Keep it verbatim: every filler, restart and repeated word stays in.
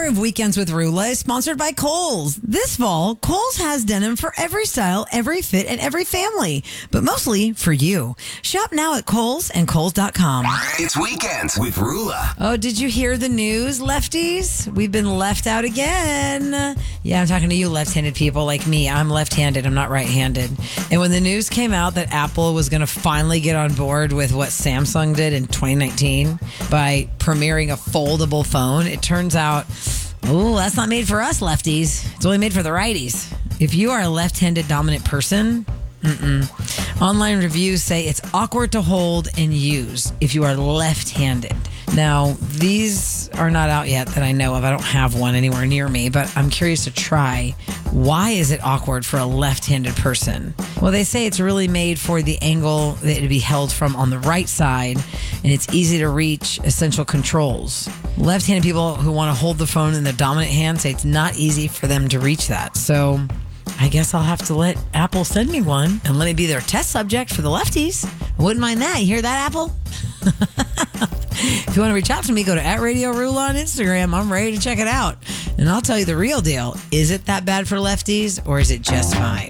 hour of Weekends with Rula is sponsored by Kohl's. This fall, Kohl's has denim for every style, every fit, and every family, but mostly for you. Shop now at Kohl's and Kohl's dot com. It's Weekends with Rula. Oh, did you hear the news, lefties? We've been left out again. Yeah, I'm talking to you left-handed people like me. I'm left-handed. I'm not right-handed. And when the news came out that Apple was going to finally get on board with what Samsung did in twenty nineteen by premiering a foldable phone, it turns out, oh, that's not made for us lefties. It's only made for the righties. If you are a left-handed dominant person, mm-mm. Online reviews say it's awkward to hold and use if you are left-handed. Now, these are not out yet that I know of. I don't have one anywhere near me, but I'm curious to try. Why is it awkward for a left-handed person? Well, they say it's really made for the angle that it'd be held from on the right side, and it's easy to reach essential controls. Left-handed people who want to hold the phone in their dominant hand say it's not easy for them to reach that. So I guess I'll have to let Apple send me one and let me be their test subject for the lefties. I wouldn't mind that. You hear that, Apple? If you want to reach out to me, go to at Radio Rula on Instagram. I'm ready to check it out. And I'll tell you the real deal. Is it that bad for lefties or is it just fine?